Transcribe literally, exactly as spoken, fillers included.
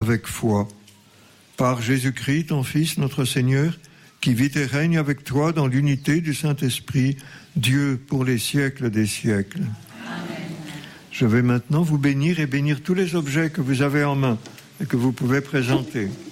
avec foi. Par Jésus-Christ, ton Fils, notre Seigneur, qui vit et règne avec toi dans l'unité du Saint-Esprit, Dieu pour les siècles des siècles. Amen. Je vais maintenant vous bénir et bénir tous les objets que vous avez en main et que vous pouvez présenter.